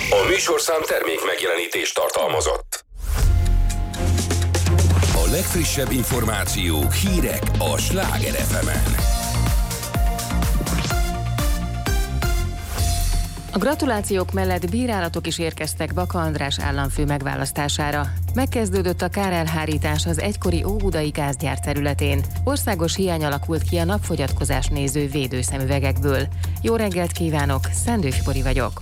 A műsorszám termék megjelenítést tartalmazott. A legfrissebb információk, hírek a Sláger FM-en. A gratulációk mellett bírálatok is érkeztek Baka András államfő megválasztására. Megkezdődött a kárelhárítás az egykori óbudai gázgyár területén. Országos hiány alakult ki a napfogyatkozást néző védőszemüvegekből. Jó reggelt kívánok, Szendős Bori vagyok.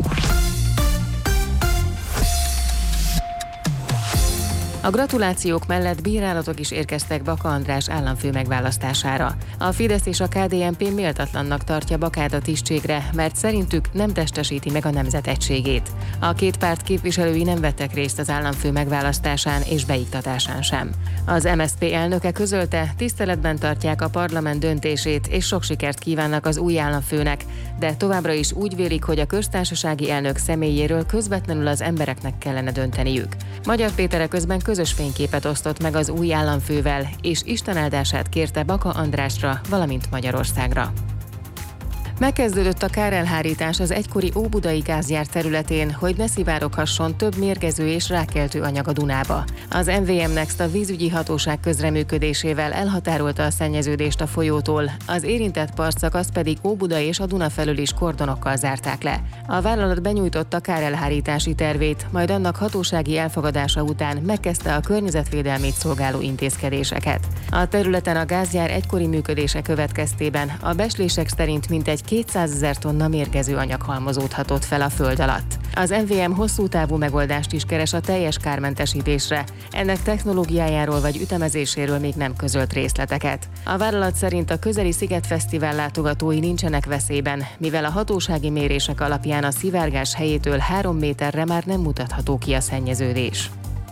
A gratulációk mellett bírálatok is érkeztek Baka András államfő megválasztására. A Fidesz és a KDNP méltatlannak tartja Bakát a tisztségre, mert szerintük nem testesíti meg a nemzet egységét. A két párt képviselői nem vettek részt az államfő megválasztásán és beiktatásán sem. Az MSZP elnöke közölte, tiszteletben tartják a parlament döntését és sok sikert kívánnak az új államfőnek, de továbbra is úgy vélik, hogy a köztársasági elnök személyéről közvetlenül az embereknek kellene dönteniük. Magyar Péter közben közös fényképet osztott meg az új államfővel, és Isten áldását kérte Baka Andrásra, valamint Magyarországra. Megkezdődött a kárelhárítás az egykori óbudai gázgyár területén, hogy ne szivároghasson több mérgező és rákkeltő anyag a Dunába. Az MVM Next a vízügyi hatóság közreműködésével elhatárolta a szennyeződést a folyótól, az érintett partszakaszt pedig Óbuda és a Duna felől is kordonokkal zárták le. A vállalat benyújtotta kárelhárítási tervét, majd annak hatósági elfogadása után megkezdte a környezetvédelmét szolgáló intézkedéseket. A területen a gázgyár egykori működése következtében a becslések szerint mintegy 200 000 tonna mérgező anyag halmozódhatott fel a föld alatt. Az MVM hosszú távú megoldást is keres a teljes kármentesítésre. Ennek technológiájáról vagy ütemezéséről még nem közölt részleteket. A vállalat szerint a közeli Szigetfesztivál látogatói nincsenek veszélyben, mivel a hatósági mérések alapján a szivárgás helyétől 3 méterre már nem mutatható ki a szennyeződés.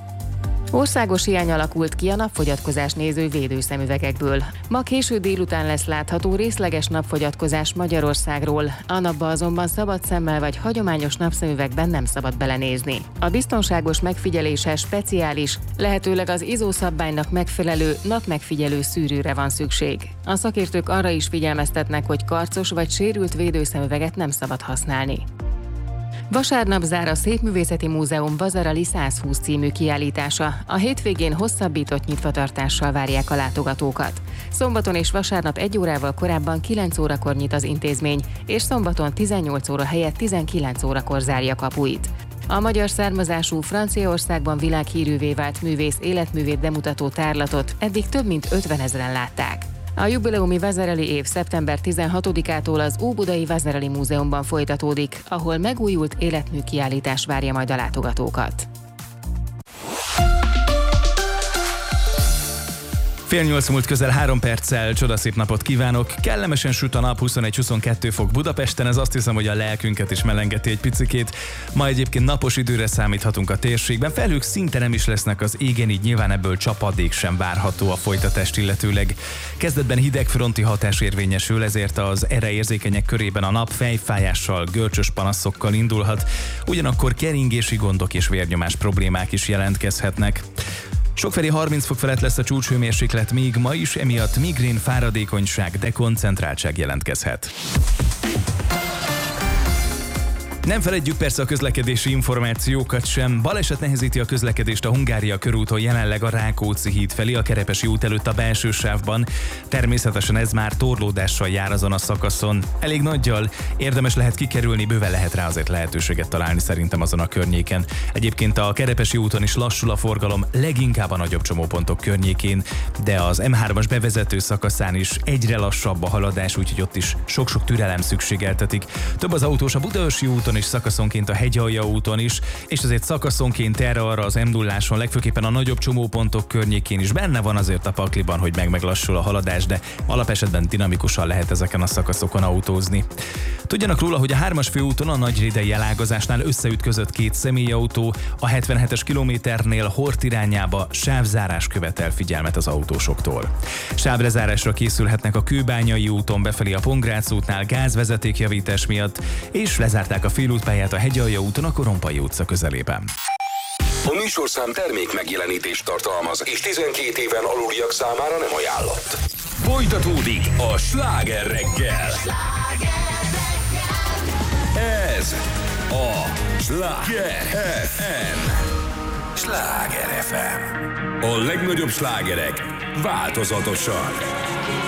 Országos hiány alakult ki a napfogyatkozást néző védőszemüvegekből. Ma késő délután lesz látható részleges napfogyatkozás Magyarországról, a napba azonban szabad szemmel vagy hagyományos napszemüvegben nem szabad belenézni. A biztonságos megfigyelése speciális, lehetőleg az ISO szabványnak megfelelő napmegfigyelő szűrőre van szükség. A szakértők arra is figyelmeztetnek, hogy karcos vagy sérült védőszemüveget nem szabad használni. Vasárnap zár a Szépművészeti Múzeum Vasarely 120 című kiállítása. A hétvégén hosszabbított nyitvatartással várják a látogatókat. Szombaton és vasárnap 1 órával korábban 9 órakor nyit az intézmény, és szombaton 18 óra helyett 19 órakor zárja kapuit. A magyar származású, Franciaországban világhírűvé vált művész életművét bemutató tárlatot eddig több mint 50 000-en látták. A jubileumi Vasarely év szeptember 16-ától az Óbudai Vasarely Múzeumban folytatódik, ahol megújult életmű kiállítás várja majd a látogatókat. 7:30 múlt közel 3 perccel, csodaszép napot kívánok. Kellemesen süt a nap, 21-22 fok Budapesten, ez azt hiszem, hogy a lelkünket is melengeti egy picikét. Ma egyébként napos időre számíthatunk a térségben, felhők szinte nem is lesznek az égen, így nyilván ebből csapadék sem várható a folytatást illetőleg. Kezdetben hidegfronti hatás érvényesül, ezért az erre érzékenyek körében a nap fejfájással, görcsös panaszokkal indulhat, ugyanakkor keringési gondok és vérnyomás problémák is jelentkezhetnek. Sokfelé 30 fok felett lesz a csúcshőmérséklet még ma is, emiatt migrén, fáradékonyság, dekoncentráltság jelentkezhet. Nem feledjük persze a közlekedési információkat sem. Baleset nehezíti a közlekedést a Hungária körúton, jelenleg a Rákóczi híd felé, a Kerepesi út előtt a belső sávban. Természetesen ez már torlódással jár azon a szakaszon. Elég nagyjal, érdemes lehet kikerülni, bőven lehet rá azért lehetőséget találni szerintem azon a környéken. Egyébként a Kerepesi úton is lassul a forgalom, leginkább a nagyobb csomópontok környékén, de az M3-as bevezető szakaszán is egyre lassabb a haladás, úgyhogy ott is sok-sok türelem szükségeltetik. Több az autós a Budaörsi úton és szakaszonként a Hegyalja úton is, és azért szakaszonként erre-arra az M0-áson, legfőképpen a nagyobb csomópontok környékén is benne van azért a pakliban, hogy meglassul a haladás, de alapesetben dinamikusan lehet ezeken a szakaszokon autózni. Tudjanak róla, hogy a 3-as főúton a nagyrédei elágazásnál összeütközött 2 személyautó, a 77-es kilométernél Hort irányába sávzárás követel figyelmet az autósoktól. Sávrezárásra készülhetnek a Kőbányai úton befelé a Pongrác útnál gázvezetékjavítás miatt, és lezárták a félútpályát a Hegyalja úton a Korompai utca közelében. A műsorszám termék megjelenítést tartalmaz, és 12 éven aluliak számára nem ajánlott. Folytatódik a Sláger reggel. Ez a Sláger FM. Sláger FM. A legnagyobb slágerek változatosan.